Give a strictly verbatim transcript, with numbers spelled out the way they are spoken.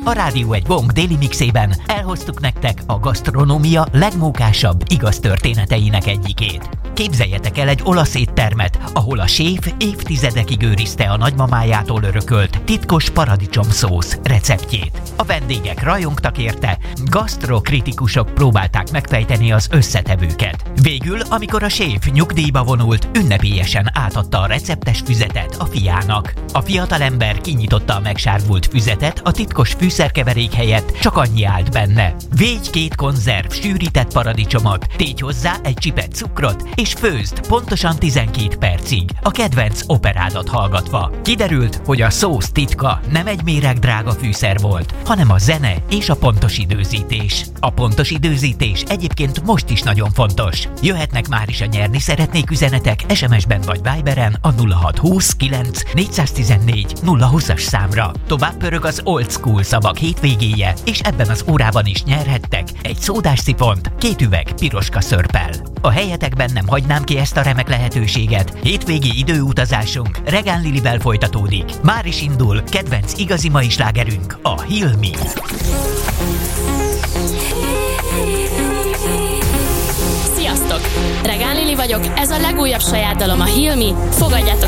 A Rádió egy Gong déli mixében elhoztuk nektek a gasztronómia legmókásabb igaz történeteinek egyikét. Képzeljetek el egy olasz éttermet, ahol a séf évtizedekig őrizte a nagymamájától örökölt titkos paradicsomszósz receptjét. A vendégek rajongtak érte, gasztrokritikusok próbálták megfejteni az összetevőket. Végül, amikor a séf nyugdíjba vonult, ünnepélyesen átadta a receptes füzetet a fiának. A fiatalember kinyitotta a megsárvult füzetet, a titkos fűszerkeverék helyett csak annyi állt benne: végy két konzerv sűrített paradicsomot, tégy hozzá egy csipet cukrot, és főzd pontosan tizenkét percig, a kedvenc operádat hallgatva. Kiderült, hogy a szósz titka nem egy méregdrága fűszer volt, hanem a zene és a pontos időzítés. A pontos időzítés egyébként most is nagyon fontos. Jöhetnek már is a nyerni szeretnék üzenetek es em es-ben vagy Viberen a nulla hat húsz kilenc négyszáztizennégy nulla húszas számra. Tovább pörög az old school szavak hétvégéje, és ebben az órában is nyerhettek egy szódás szifont, két üveg piroska szörppel. A helyetekben nem hagynám ki ezt a remek lehetőséget. Hétvégi időutazásunk Regán Lilivel folytatódik. Már is indul kedvenc igazi mai slágerünk, a Heal Me. Sziasztok! Regán Lili vagyok, ez a legújabb saját dalom, a Heal Me. Fogadjátok